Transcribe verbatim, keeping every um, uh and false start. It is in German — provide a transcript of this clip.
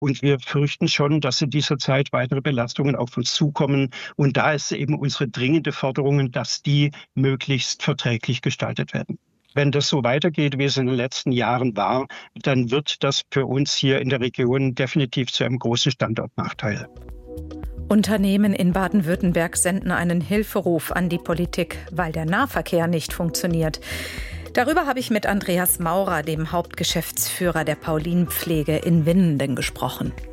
Und wir fürchten schon, dass in dieser Zeit weitere Belastungen auf uns zukommen. Und da ist eben unsere dringende Forderung, dass die möglichst verträglich gestaltet werden. Wenn das so weitergeht, wie es in den letzten Jahren war, dann wird das für uns hier in der Region definitiv zu einem großen Standortnachteil. Unternehmen in Baden-Württemberg senden einen Hilferuf an die Politik, weil der Nahverkehr nicht funktioniert. Darüber habe ich mit Andreas Maurer, dem Hauptgeschäftsführer der Paulinenpflege in Winnenden, gesprochen.